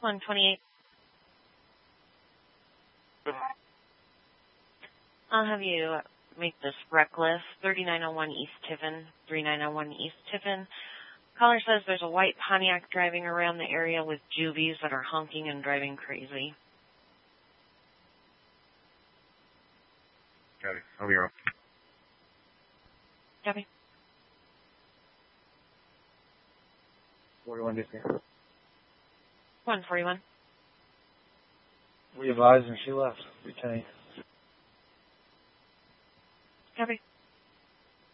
128. I'll have you make this reckless. 3901 East Tiffin. 3901 East Tiffin. Caller says there's a white Pontiac driving around the area with juvies that are honking and driving crazy. Got it. I'll be right. Copy. 41 Disney. 141. We advised and she left. Retain. Copy.